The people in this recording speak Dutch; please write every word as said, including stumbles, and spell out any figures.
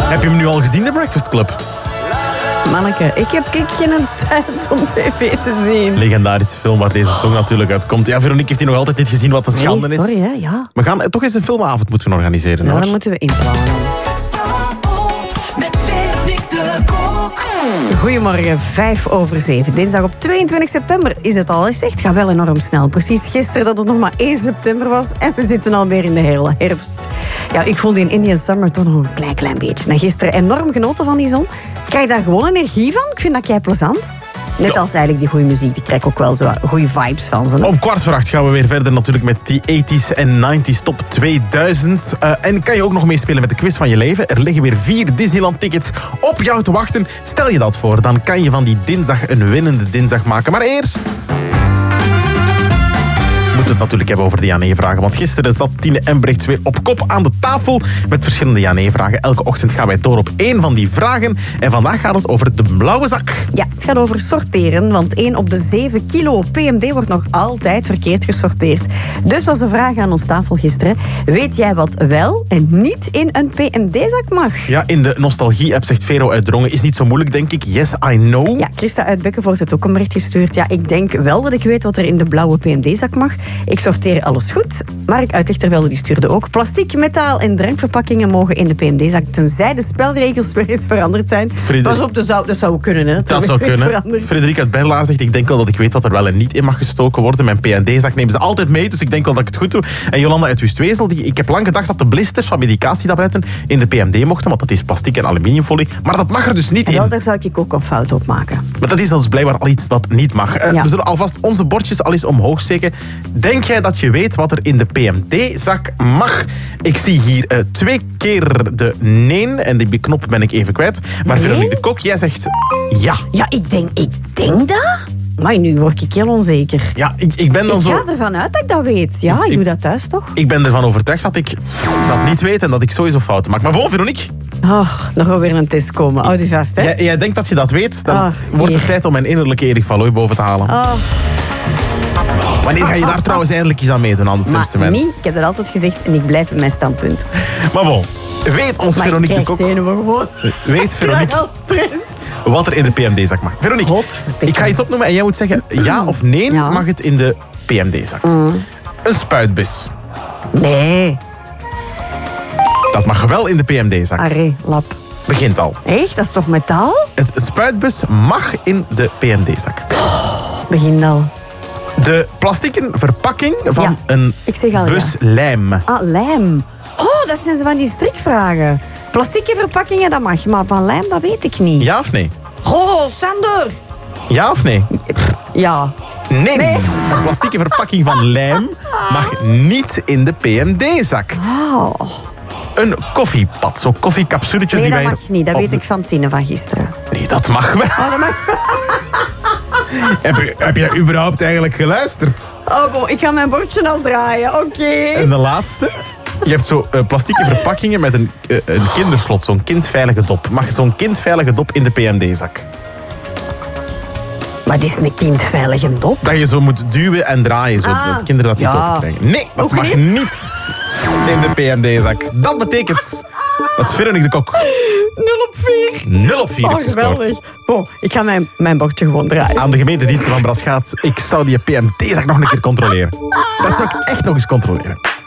Heb je hem nu al gezien, de Breakfast Club? Manneke, ik heb ik geen tijd om tv te zien. Legendarische film waar deze song natuurlijk uitkomt. Ja, Veronique heeft die nog altijd niet gezien wat de schande nee, is. sorry, hè, ja. We gaan toch eens een filmavond moeten organiseren. Ja, hoor. dan moeten we inplannen. Goedemorgen, vijf over zeven. Dinsdag op tweeëntwintig september is het al. Echt, het gaat wel enorm snel. Precies gisteren dat het nog maar één september was. En we zitten alweer in de hele herfst. Ja, ik voelde in Indian Summer toch nog een klein, klein beetje. Na gisteren enorm genoten van die zon. Krijg je daar gewoon energie van? Ik vind dat kei plezant. Net Ja. als eigenlijk die goede muziek. Die krijg ik ook wel zo goede vibes van. Ze. Om kwart voor acht gaan we weer verder natuurlijk met die tachtiger en negentiger top tweeduizend. Uh, en kan je ook nog meespelen met de quiz van je leven. Er liggen weer vier Disneyland tickets op jou te wachten. Stel je dat voor, dan kan je van die dinsdag een winnende dinsdag maken. Maar eerst... We moeten het natuurlijk hebben over de ja-nee-vragen. Want gisteren zat Tine Embrechts weer op kop aan de tafel met verschillende ja-nee-vragen. Elke ochtend gaan wij door op één van die vragen. En vandaag gaat het over de blauwe zak. Ja, het gaat over sorteren, want één op de zeven kilo P M D wordt nog altijd verkeerd gesorteerd. Dus was de vraag aan ons tafel gisteren. Weet jij wat wel en niet in een P M D-zak mag? Ja, in de nostalgie-app zegt Vero uit Drongen. Is niet zo moeilijk, denk ik. Yes, I know. Ja, Christa uit Bekkenvoort heeft ook een bericht gestuurd. Ja, ik denk wel dat ik weet wat er in de blauwe P M D-zak mag. Ik sorteer alles goed. Mark uit Lichtervelde die stuurde ook. Plastic, metaal en drankverpakkingen mogen in de P M D-zak, tenzij de spelregels weer eens veranderd zijn. Frederik- Pas op, dat zou, dat zou kunnen, hè. Dat zou kunnen. Frederik uit Berlaar zegt, ik denk wel dat ik weet wat er wel en niet in mag gestoken worden. Mijn P M D-zak nemen ze altijd mee, dus ik denk wel dat ik het goed doe. En Jolanda uit Wustwezel, die, ik heb lang gedacht dat de blisters van medicatietabletten in de P M D mochten, want dat is plastic en aluminiumfolie. Maar dat mag er dus niet Wel, in. daar zou ik ook een fout op maken. Maar dat is dus blijkbaar al iets wat niet mag. Uh, Ja. We zullen alvast onze bordjes al eens omhoog steken. Denk jij dat je weet wat er in de P M D-zak mag? Ik zie hier uh, twee keer de nee en die knop ben ik even kwijt. Maar Nee? Veronique de Kok, jij zegt ja. Ja, ik denk, ik denk dat. Maar nu word ik heel onzeker. Ja, ik, ik ben dan Ik zo... ga ervan uit dat ik dat weet. Ja, ik, Ik- doe dat thuis toch? Ik ben ervan overtuigd dat ik dat niet weet en dat ik sowieso fouten maak. Maar bon, Veronique, Ach, nog wel weer een test komen. Houd u vast, hè. jij, jij denkt dat je dat weet, dan Ah, wordt het hier. tijd om mijn innerlijke Erik van Looy boven te halen. Oh, Wanneer ga je daar trouwens eindelijk eens aan meedoen, aan de slimste maar mens? niet. Ik heb er altijd gezegd en ik blijf bij mijn standpunt. Maar bon, weet ons Maar ik Veronique de krijg Kok... zenuwen gewoon. Weet Ik Veronique krijg al stress. wat er in de P M D-zak mag. Veronique, Godverdikke. ik ga iets opnoemen en jij moet zeggen ja of nee Ja. mag het in de P M D-zak. Een spuitbus. Nee. Dat mag wel in de P M D-zak. Arre, lap. Begint al. Echt? Dat is toch metaal? Het spuitbus mag in de P M D-zak. Begin al. De plastieken verpakking van Ja, een ik zeg al ja. bus lijm. Ah, lijm. Oh, dat zijn ze van die strikvragen. Plastieke verpakkingen, dat mag. Maar van lijm, dat weet ik niet. Ja of nee? Oh, Sander. Ja of nee? Ja. Nee. Nee. De plastieke verpakking van lijm mag niet in de P M D-zak. Oh. Een koffiepad, zo koffiecapsuletjes Nee, die dat wij... mag niet. Dat op weet de- ik van Tine van gisteren. Nee, dat mag wel. Oh, dat mag... Heb je, heb je überhaupt eigenlijk geluisterd? Oh, bon, ik ga mijn bordje al draaien. Oké. En de laatste. Je hebt zo uh, plastieke verpakkingen met een, uh, een kinderslot, zo'n kindveilige dop. Mag zo'n kindveilige dop in de P M D-zak? Maar dit is een kindveilige dop. Dat je zo moet duwen en draaien, zo, Ah, dat kinderen dat niet ja. open krijgen. Nee, dat Ook mag niet? niet in de P M D-zak. Dat betekent dat Veronique de Kok nul op vier. nul op vier Oh, heeft gescoord. geweldig. Bon, ik ga mijn, mijn bordje gewoon draaien. Aan de gemeentediensten van Braschaat, ik zou die P M D-zak nog een keer controleren. Dat zou ik echt nog eens controleren.